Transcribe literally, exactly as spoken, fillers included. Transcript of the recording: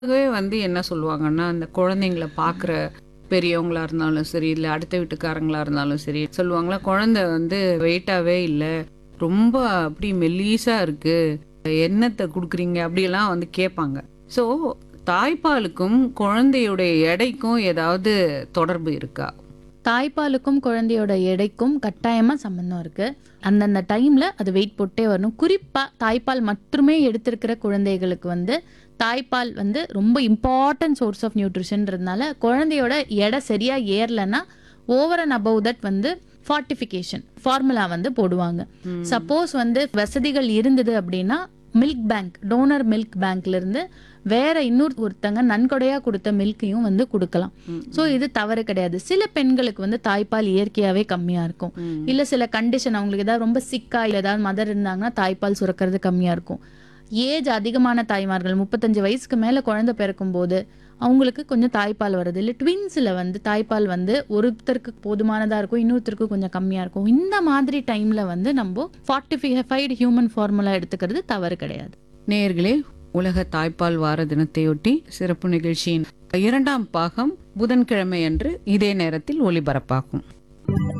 அதுவே வந்து என்ன சொல்லுவாங்கன்னா, அந்த குழந்தைங்கள பார்க்குற பெரியவங்களா இருந்தாலும் சரி, இல்ல அடுத்த வீட்டுக்காரங்களா இருந்தாலும் சரி, சொல்லுவாங்களா, "குழந்தை வந்து வெயிட்டாவே இல்ல. ரொம்ப அப்படி மெல்லிசா இருக்கு. என்னத்த குடுக்குறீங்க?" அப்படியெல்லாம் வந்து கேட்பாங்க. ஸோ, தாய்ப்பாலுக்கும் குழந்தையுடைய எடைக்கும் ஏதாவது தொடர்பு இருக்கா? தாய்ப்பாலுக்கும் குழந்தையோட எடைக்கும் கட்டாயமா சம்மந்தம் இருக்கு. அந்தந்த டைம்ல அது வெயிட் போட்டே வரணும். குறிப்பா தாய்ப்பால் மட்டுமே எடுத்திருக்கிற குழந்தைகளுக்கு வந்து தாய்ப்பால் வந்து ரொம்ப இம்பார்ட்டன்ட் சோர்ஸ் ஆஃப் நியூட்ரிஷன்றதுனால குழந்தையோட எடை சரியா ஏறலன்னா ஓவர் அண்ட் அபவ் தட் வந்து ஃபார்ட்டிஃபிகேஷன் ஃபார்முலா வந்து போடுவாங்க. ம். சப்போஸ் வந்து வசதிகள் இருந்தது அப்படின்னா மில்க் பேங்க் டோனர் மில்க் பேங்க்ல இருந்து வேற இன்னொரு ஒருத்தங்க நன்கொடையா கொடுத்த மில்கையும் வந்து கொடுக்கலாம். ம். ஸோ இது தவறு கிடையாது. சில பெண்களுக்கு வந்து தாய்ப்பால் இயற்கையாவே கம்மியா இருக்கும். ம். இல்ல சில கண்டிஷன் அவங்களுக்கு ஏதாவது ரொம்ப சிக்கா இல்ல ஏதாவது மதர் இருந்தாங்கன்னா தாய்ப்பால் சுரக்கிறது கம்மியா இருக்கும். ஏஜ் அதிகமான தாய்மார்கள் முப்பத்தஞ்சு வயசுக்கு மேல குழந்தை பிறக்கும் போது அவங்களுக்கு கொஞ்சம் தாய்ப்பால் வருது. இல்ல ட்வின்ஸ்ல வந்து தாய்ப்பால் வந்து ஒருத்தருக்கு போதுமானதா இருக்கும், இன்னொருத்தருக்கு கொஞ்சம் கம்மியா இருக்கும். இந்த மாதிரி டைம்ல வந்து நம்ம ஃபார்ட்டிஃபைடு ஹியூமன் ஃபார்முலா எடுத்துக்கிறது தவறு கிடையாது. நேயர்களே, உலக தாய்ப்பால் வார தினத்தையொட்டி சிறப்பு நிகழ்ச்சியின் இரண்டாம் பாகம் புதன்கிழமை அன்று இதே நேரத்தில் ஒலிபரப்பாகும்.